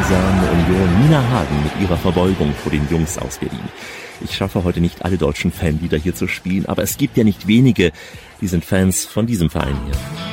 Eiserne Union, Nina Hagen mit ihrer Verbeugung vor den Jungs aus Berlin. Ich schaffe heute nicht alle deutschen Fanlieder hier zu spielen, aber es gibt ja nicht wenige, die sind Fans von diesem Verein hier.